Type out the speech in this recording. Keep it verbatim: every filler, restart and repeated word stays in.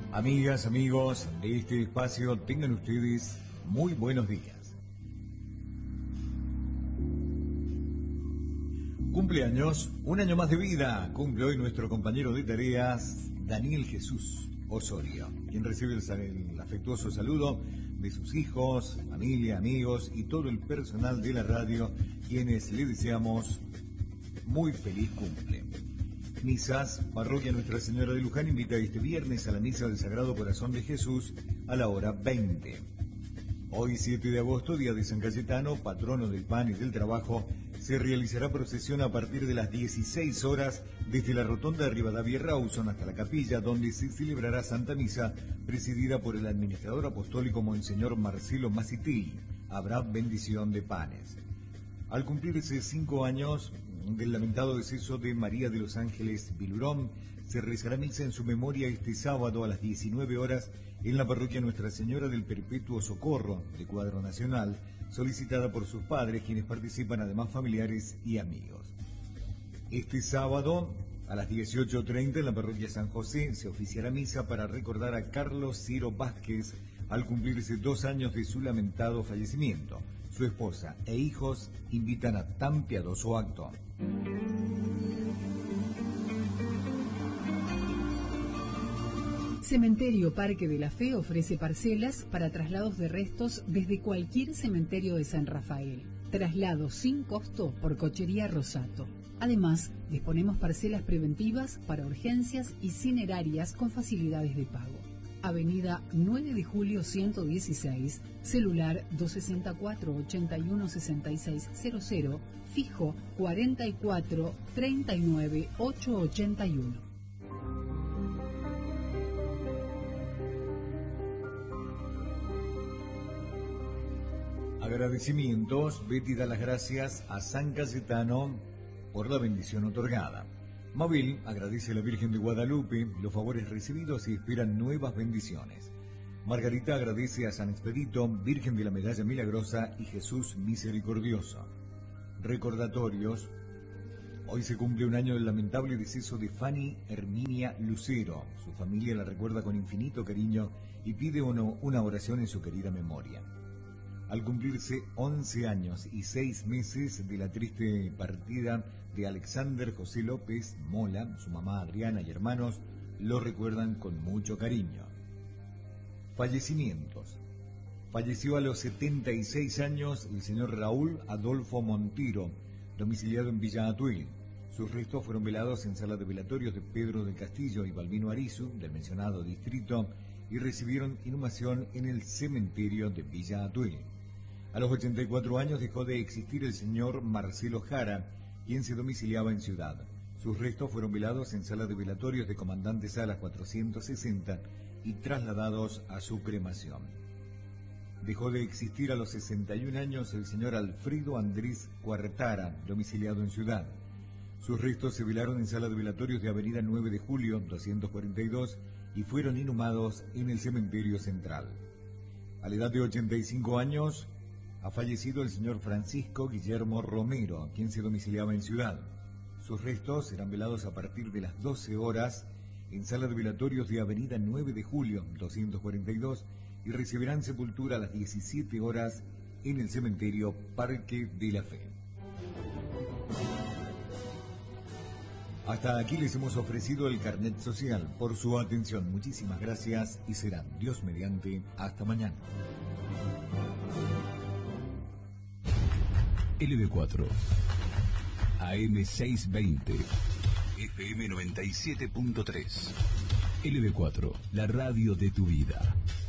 Amigas, amigos de este espacio, tengan ustedes muy buenos días. Cumpleaños, un año más de vida, cumple hoy nuestro compañero de tareas, Daniel Jesús Osorio, quien recibe el, el afectuoso saludo de sus hijos, familia, amigos y todo el personal de la radio, quienes le deseamos muy feliz cumple. Misas, Parroquia Nuestra Señora de Luján invita este viernes a la Misa del Sagrado Corazón de Jesús a la hora veinte. Hoy, siete de agosto, día de San Cayetano, patrono del pan y del trabajo, se realizará procesión a partir de las dieciséis horas desde la rotonda de Rivadavia Rawson hasta la capilla, donde se celebrará Santa Misa, presidida por el administrador apostólico Monseñor Marcelo Masitilli. Habrá bendición de panes. Al cumplirse cinco años del lamentado deceso de María de los Ángeles Bilurón, se rezará misa en su memoria este sábado a las diecinueve horas en la parroquia Nuestra Señora del Perpetuo Socorro de Cuadro Nacional, solicitada por sus padres, quienes participan además familiares y amigos. Este sábado a las dieciocho treinta en la parroquia San José se oficiará misa para recordar a Carlos Ciro Vázquez al cumplirse dos años de su lamentado fallecimiento. Su esposa e hijos invitan a tan piadoso acto. Cementerio Parque de la Fe ofrece parcelas para traslados de restos desde cualquier cementerio de San Rafael. Traslado sin costo por Cochería Rosato. Además, disponemos parcelas preventivas para urgencias y cinerarias con facilidades de pago. Avenida nueve de julio ciento dieciséis, celular dos sesenta y cuatro, ochenta y uno, sesenta y seis cero cero, fijo cuarenta y cuatro, treinta y nueve, ochocientos ochenta y uno. Agradecimientos. Betty da las gracias a San Cayetano por la bendición otorgada. Mabel agradece a la Virgen de Guadalupe los favores recibidos y espera nuevas bendiciones. Margarita agradece a San Expedito, Virgen de la Medalla Milagrosa y Jesús Misericordioso. Recordatorios. Hoy se cumple un año del lamentable deceso de Fanny Herminia Lucero. Su familia la recuerda con infinito cariño y pide uno, una oración en su querida memoria. Al cumplirse once años y seis meses de la triste partida de Alexander José López Mola, su mamá Adriana y hermanos lo recuerdan con mucho cariño. Fallecimientos. Falleció a los setenta y seis años el señor Raúl Adolfo Montiro, domiciliado en Villa Atuel. Sus restos fueron velados en sala de velatorios de Pedro del Castillo y Balbino Arizu, del mencionado distrito, y recibieron inhumación en el cementerio de Villa Atuel. A los ochenta y cuatro años dejó de existir el señor Marcelo Jara, quien se domiciliaba en Ciudad. Sus restos fueron velados en sala de velatorios de Comandante Salas cuatrocientos sesenta y trasladados a su cremación. Dejó de existir a los sesenta y un años el señor Alfredo Andrés Cuartara, domiciliado en Ciudad. Sus restos se velaron en sala de velatorios de Avenida nueve de julio doscientos cuarenta y dos y fueron inhumados en el cementerio central. A la edad de ochenta y cinco años, ha fallecido el señor Francisco Guillermo Romero, quien se domiciliaba en Ciudad. Sus restos serán velados a partir de las doce horas en sala de velatorios de Avenida nueve de julio doscientos cuarenta y dos y recibirán sepultura a las diecisiete horas en el cementerio Parque de la Fe. Hasta aquí les hemos ofrecido el carnet social. Por su atención, muchísimas gracias y será Dios mediante hasta mañana. L B cuatro, A M seiscientos veinte, F M noventa y siete punto tres. L B cuatro, la radio de tu vida.